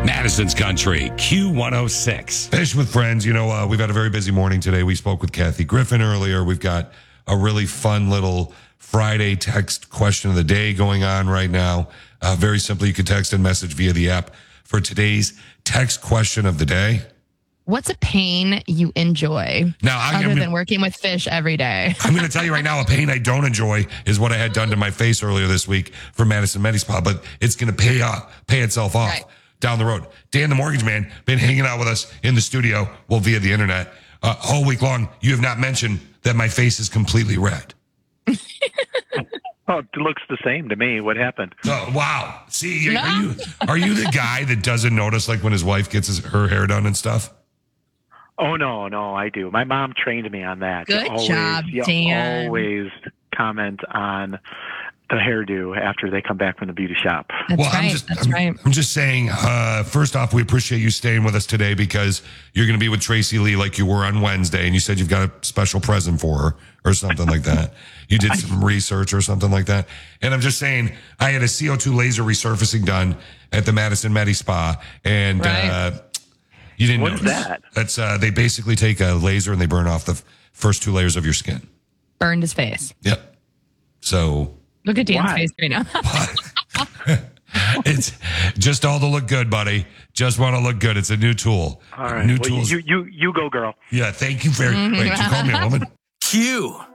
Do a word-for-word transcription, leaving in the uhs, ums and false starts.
Madison's Country, Q one oh six. Fish with Friends. You know, uh, we've had a very busy morning today. We spoke with Kathy Griffin earlier. We've got a really fun little Friday text question of the day going on right now. Uh, very simply, you can text and message via the app for today's text question of the day. What's a pain you enjoy now, I, other I'm, than working with fish every day? I'm going to tell you right now, a pain I don't enjoy is what I had done to my face earlier this week for Madison Medispa, but it's going to pay off, pay itself off Right. down the road. Dan, the mortgage man, been hanging out with us in the studio, well, via the internet, uh, all week long. You have not mentioned that my face is completely red. Oh, it looks the same to me. What happened? Oh, wow. See, are, No. are you are you the guy that doesn't notice, like, when his wife gets his, her hair done and stuff? Oh, no, no, I do. My mom trained me on that. Good always, job, you Dan. always comment on the hairdo after they come back from the beauty shop. That's well, right. I'm just, That's I'm, right. I'm just saying, uh, first off, we appreciate you staying with us today because you're going to be with Tracy Lee like you were on Wednesday, and you said you've got a special present for her or something like that. You did some research or something like that. And I'm just saying, I had a C O two laser resurfacing done at the Madison Medi Spa, and Right. uh, you didn't What's notice. that? That's uh, they basically take a laser and they burn off the f- first two layers of your skin. Burned his face. Yep. So Look at Dan's Why? face right now. it's just all to look good, buddy. Just want to look good. It's a new tool. All right. New Well, tools. you, you, you go, girl. Yeah, thank you very much. Wait, you call me a woman? Q.